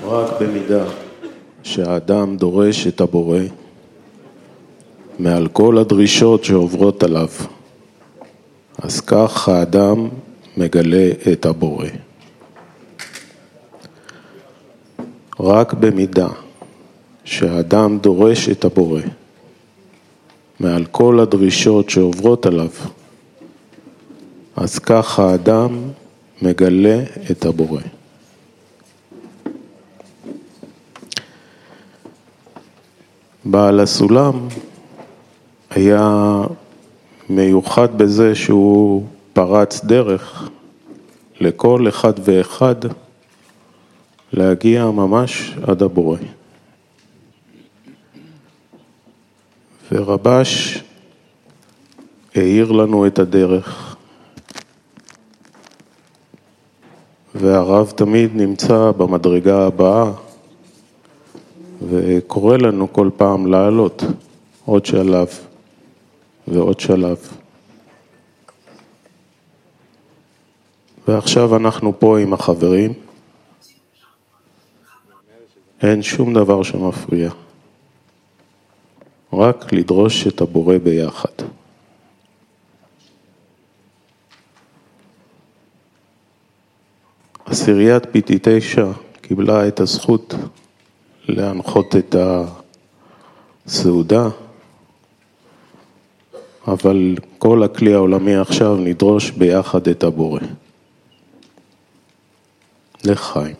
רק במידה שהאדם דורש את הבורא מעל כל הדרישות שעוברות עליו, אז כך האדם מגלה את הבורא. רק במידה שהאדם דורש את הבורא מעל כל הדרישות שעוברות עליו, אז כך האדם מגלה את הבורא. בעל הסולם היה מיוחד בזה שהוא פרץ דרך לכל אחד ואחד להגיע ממש עד הבורא. ורבש העיר לנו את הדרך, והרב תמיד נמצא במדרגה הבאה וקורא לנו כל פעם לעלות עוד שלב ועוד שלב. ועכשיו אנחנו פה עם החברים, אין שום דבר שמפריע, רק לדרוש את הבורא ביחד. עשיריית PT9 קיבלה את הזכות להנחות את הסעודה, אבל כל הכלי העולמי עכשיו נדרוש ביחד את הבורא. לחיים.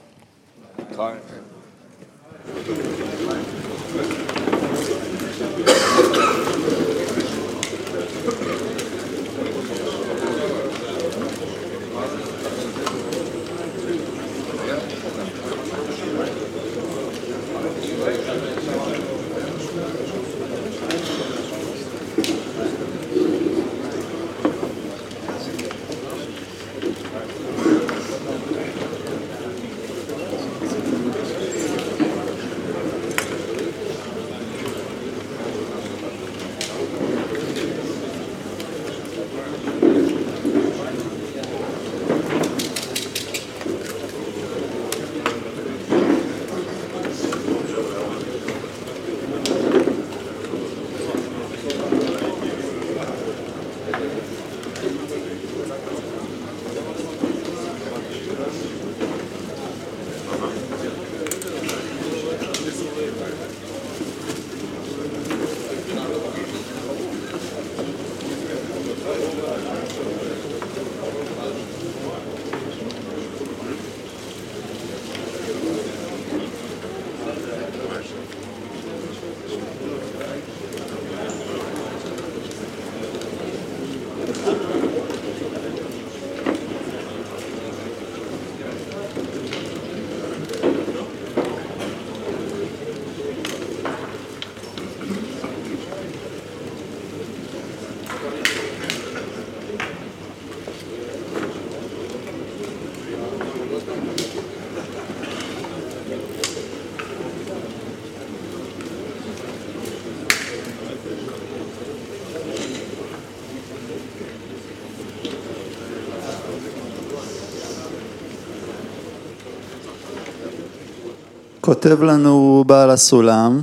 כותב לנו בעל הסולם,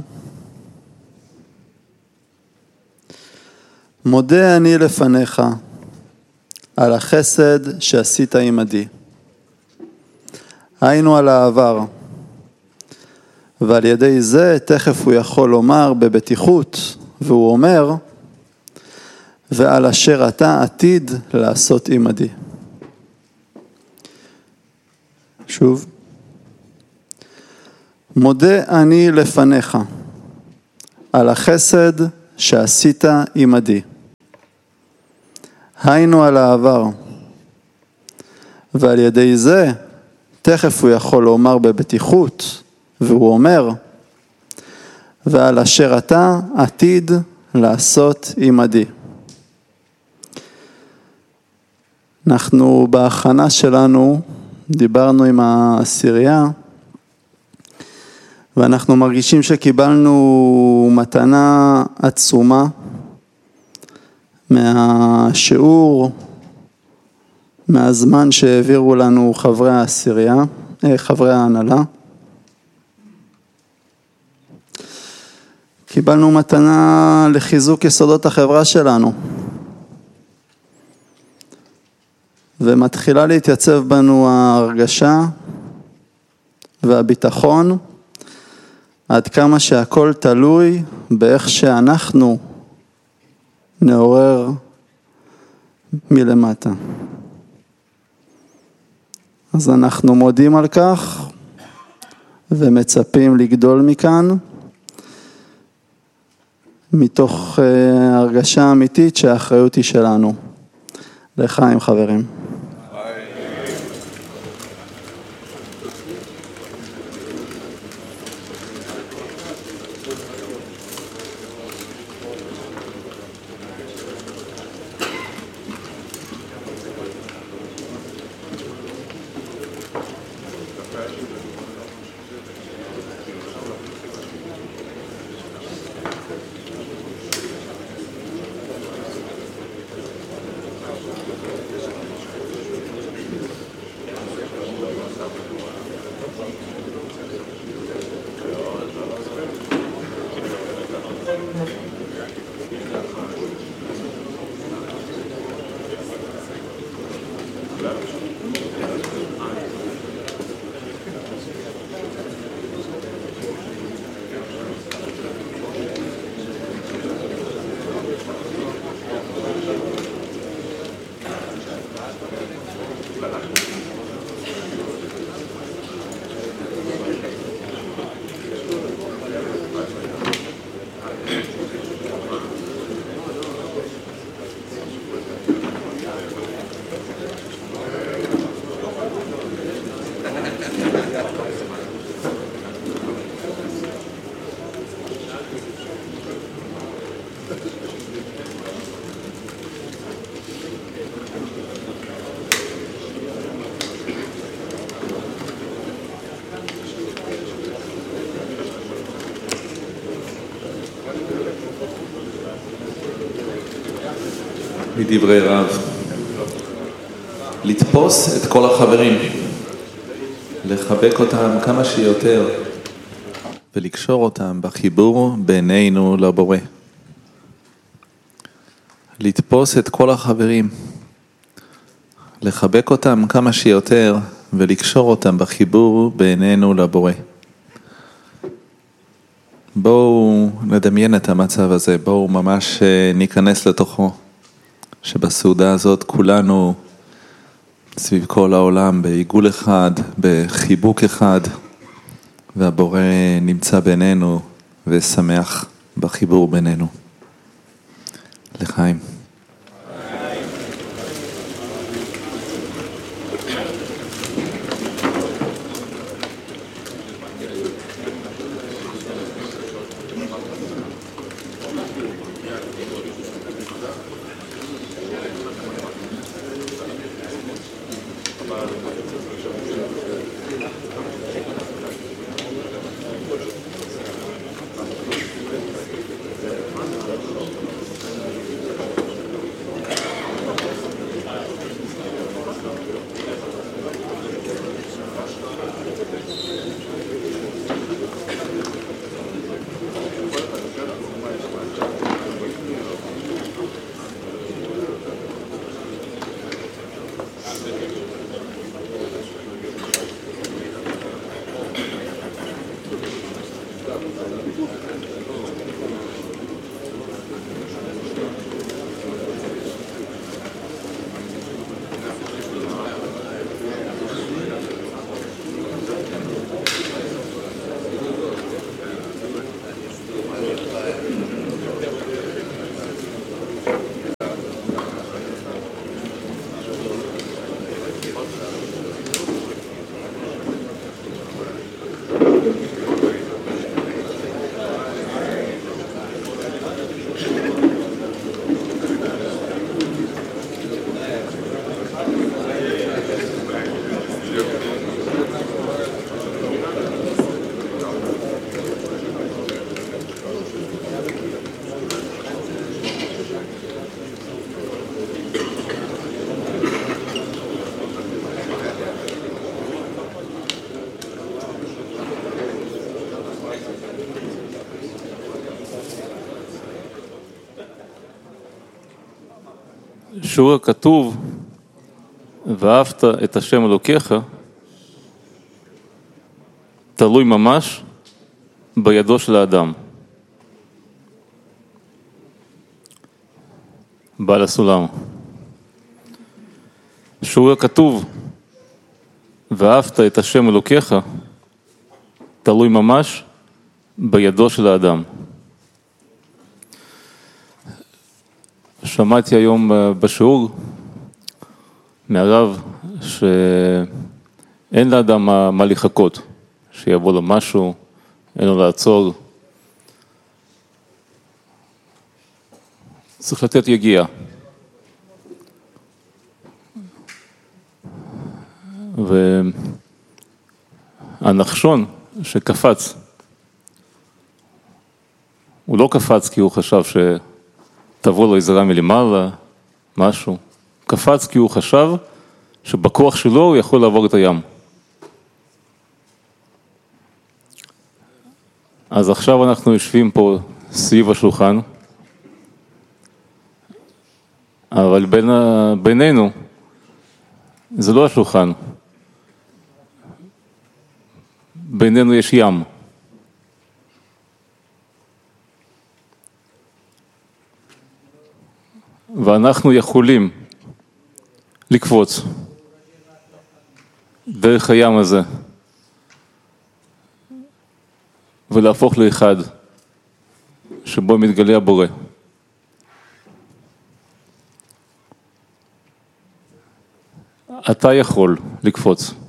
מודה אני לפניך על החסד שעשית עמדי, היינו על העבר, ועל ידי זה תכף הוא יכול לומר בבטיחות, והוא אומר, ועל אשר אתה עתיד לעשות עמדי. שוב, מודה אני לפניך על החסד שעשית עמדי, היינו על העבר, ועל ידי זה תכף הוא יכול לומר בבטיחות, והוא אומר, ועל אשר אתה עתיד לעשות עמדי. אנחנו בהכנה שלנו דיברנו עם העשירייה, ואנחנו מרגישים שקיבלנו מתנה עצומה מהשיעור, מהזמן שהעבירו לנו חברי העשירייה, חברי ההנהלה. קיבלנו מתנה לחיזוק יסודות החברה שלנו. ומתחילה להתייצב בנו ההרגשה והביטחון, עד כמה שהכל תלוי באיך שאנחנו נעורר מלמטה. אז אנחנו מודים על כך ומצפים לגדול מכאן, מתוך הרגשה אמיתית שהאחריות היא שלנו. לחיים חברים. מדברי רב, לתפוס את כל החברים, לחבק אותם כמה שיותר ולקשור אותם בחיבור בינינו לבורא. לתפוס את כל החברים, לחבק אותם כמה שיותר ולקשור אותם בחיבור בינינו לבורא. בואו נדמיין את המצב הזה, בואו ממש ניכנס לתוכו. שבסעודה הזאת כולנו סביב כל העולם בעיגול אחד, בחיבוק אחד, והבורא נמצא בינינו ושמח בחיבור בינינו. לחיים. שיעור הכתוב, ואהבת את השם אלוקיך, תלוי ממש בידו של האדם. בעל הסולם. שיעור הכתוב, ואהבת את השם אלוקיך, תלוי ממש בידו של האדם. שמעתי היום בשיעור מהרב שאין לאדם מה לחכות, שיבוא לו משהו, אין לו לעצור. צריך לתת יגיעה. והנחשון שקפץ, הוא לא קפץ כי הוא חשב שתבוא לו עזרה מלמעלה, משהו. קפץ כי הוא חשב שבכוח שלו הוא יכול לעבור את הים. אז עכשיו אנחנו יושבים פה סביב השולחן, אבל בינינו זה לא השולחן. בינינו יש ים. ואנחנו יכולים לקפוץ דרך הים הזה ולהפוך לאחד שבו מתגלה הבורא. אתה יכול לקפוץ.